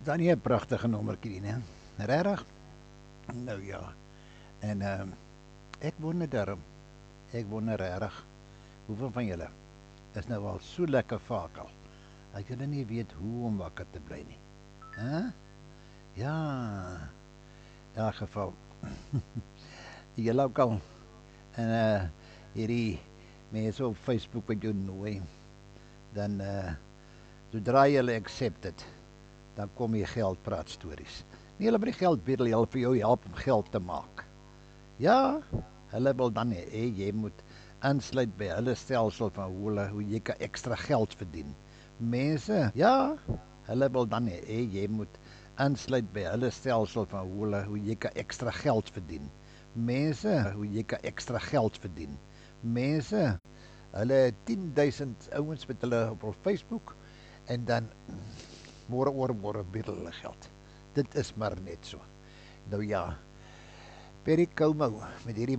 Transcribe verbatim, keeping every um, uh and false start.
dan nie 'n pragtige nommertjie nie, né? Regtig? Nou ja. En ehm um, ek wonder darm, ek wonder regtig, hoeveel van julle is nou al so lekker vakel, dat julle nie weet hoe om wakker te bly nie. Hæ? Huh? Ja. In elk geval. Julle ook al en uh hierdie mense op Facebook wat jou nooi, dan uh sodra jy accept it, dan kom jy geld praat stories. Nie hulle wil die geld bedel, hulle vir jou help om geld te maak. Ja, hulle wil dan hê jy moet aansluit by hulle stelsel van hoe hulle hoe jy kan ekstra geld verdien. Mense, ja, hulle wil dan hê jy moet aansluit by hulle stelsel van hoe hulle hoe jy kan ekstra geld verdien. Mense, hoe jy kan ekstra geld verdien. Mense, hulle tien duisend ouens met hulle op Facebook en dan môre oor môre bedel hulle geld. Dit is maar net so. Nou ja, Perry Como met hierdie